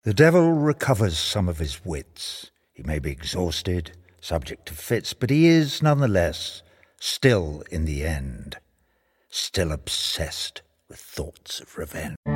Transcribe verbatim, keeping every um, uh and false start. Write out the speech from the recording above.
The devil recovers some of his wits. He may be exhausted, subject to fits, but he is, nonetheless, still in the end, still obsessed with thoughts of revenge.